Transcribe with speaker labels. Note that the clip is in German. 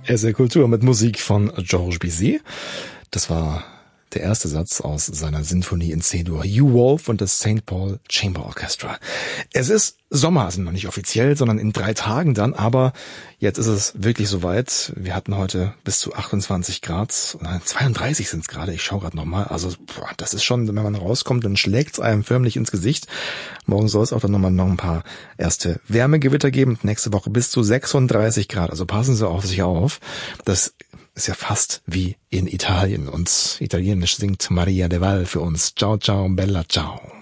Speaker 1: SR Kultur mit Musik von Georges Bizet. Das war der erste Satz aus seiner Sinfonie in C-Dur, You Wolf und das St. Paul Chamber Orchestra. Es ist Sommer, also noch nicht offiziell, sondern in 3 Tagen dann, aber jetzt ist es wirklich soweit. Wir hatten heute bis zu 28 Grad, nein, 32 sind es gerade, ich schaue gerade nochmal. Also das ist schon, wenn man rauskommt, dann schlägt es einem förmlich ins Gesicht. Morgen soll es auch dann noch ein paar erste Wärmegewitter geben. Nächste Woche bis zu 36 Grad, also passen Sie auf sich auf. Das ist ja fast wie in Italien und italienisch singt Maria de Val für uns. Ciao, ciao, bella ciao.